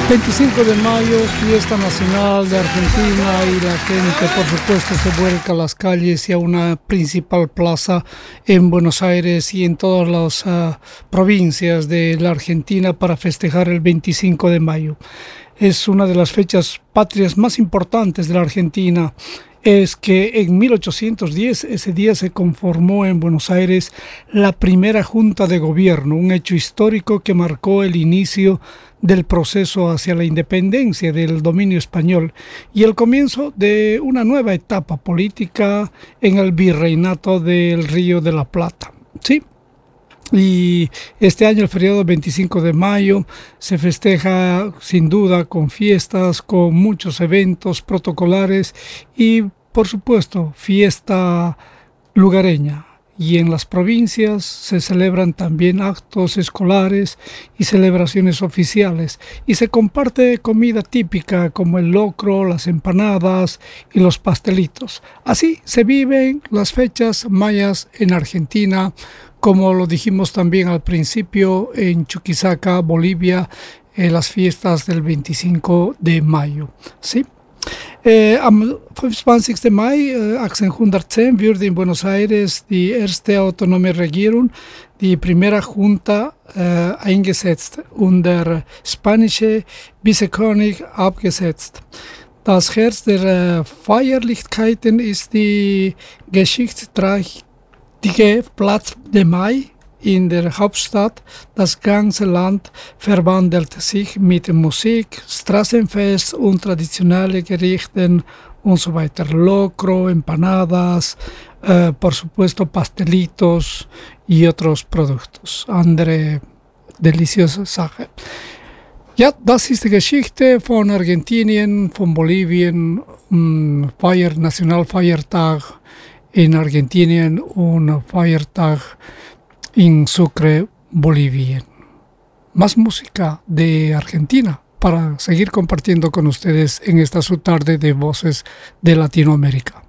25 de mayo, fiesta nacional de Argentina, y la gente, por supuesto, se vuelca a las calles y a una principal plaza en Buenos Aires y en todas las provincias de la Argentina para festejar el 25 de mayo. Es una de las fechas patrias más importantes de la Argentina. Es que en 1810, ese día se conformó en Buenos Aires la primera Junta de Gobierno, un hecho histórico que marcó el inicio del proceso hacia la independencia del dominio español y el comienzo de una nueva etapa política en el virreinato del Río de la Plata. Sí. Y este año el feriado 25 de mayo se festeja sin duda con fiestas, con muchos eventos protocolares y por supuesto fiesta lugareña. Y en las provincias se celebran también actos escolares y celebraciones oficiales. Y se comparte comida típica como el locro, las empanadas y los pastelitos. Así se viven las fechas mayas en Argentina, como lo dijimos también al principio en Chuquisaca, Bolivia, las fiestas del 25 de mayo. ¿Sí? Am 25. Mai 1810 wurde in Buenos Aires die erste autonome Regierung, die primera Junta, eingesetzt und der spanische Vizekönig abgesetzt. Das Herz der Feierlichkeiten ist die geschichtsträchtige Platz de Mai in der Hauptstadt. Das ganze Land verwandelt sich mit Musik, Straßenfest und traditionelle Gerichten und so weiter. Locro, empanadas, por supuesto pastelitos y otros productos. Andere deliciose Sache. Ja, das ist die Geschichte von Argentinien, von Bolivien, Nationalfeiertag in Argentinien und Feiertag en Sucre, Bolivia. Más música de Argentina para seguir compartiendo con ustedes en esta su tarde de Voces de Latinoamérica.